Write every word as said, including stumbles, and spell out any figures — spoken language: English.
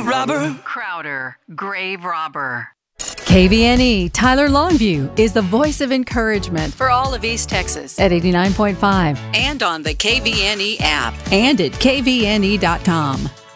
robber. Crowder, grave robber. K V N E Tyler Longview is the voice of encouragement for all of East Texas at eighty-nine point five And on the K V N E app. and at K V N E dot com.